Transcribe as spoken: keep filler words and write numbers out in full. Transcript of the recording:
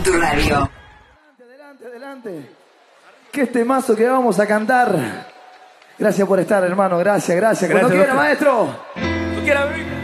tu radio. Adelante, adelante. ¿Qué temazo que vamos a cantar? Gracias por estar, hermano. Gracias, gracias. Gracias, Cuando quiera, doctor. maestro. Cuando quiera,